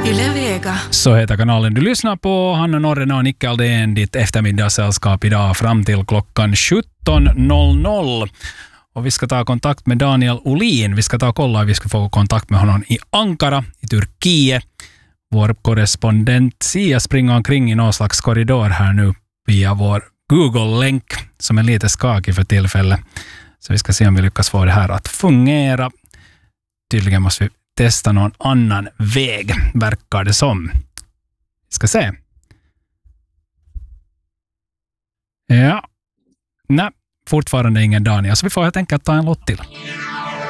Yle Vega. Så heter kanalen du lyssnar på. Hanna Norren och Nicke Aldén, ditt eftermiddagssällskap idag fram till klockan 17.00. Och vi ska ta kontakt med Daniel Olin. Vi ska ta och kolla om vi ska få kontakt med honom i Ankara, i Turkiet. Vår korrespondent Sia springer omkring i någon slags korridor här nu via vår Google-länk som är lite skakig för tillfället. Så vi ska se om vi lyckas få det här att fungera. Tydligen måste vi testa någon annan väg, verkar det som. Vi ska se. Ja. Nej, fortfarande ingen Daniel. Så vi får helt enkelt ta en låt till.